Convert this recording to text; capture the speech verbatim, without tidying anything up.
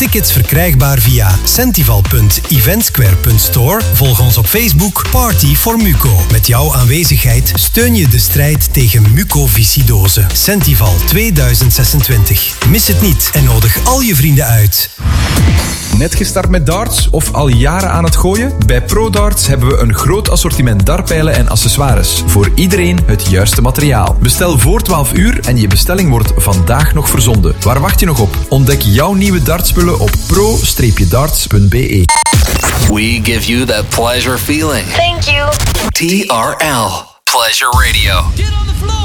Tickets verkrijgbaar via centival punt eventsquare punt store. Volg ons op Facebook Party for Muco. Met jouw aanwezigheid steun je de strijd tegen mucoviscidose. Centival tweeduizend zesentwintig. Mis het niet en nodig al je vrienden uit. Net gestart met darts of al jaren aan het gooien? Bij ProDarts hebben we een groot assortiment dartpijlen en accessoires. Voor iedereen het juiste materiaal. Bestel voor twaalf uur en je bestelling wordt vandaag nog verzonden. Waar wacht je nog op? Ontdek jouw nieuwe dartspullen op pro darts punt b e. We give you that pleasure feeling. Thank you. T R L. Pleasure Radio. Get on the floor.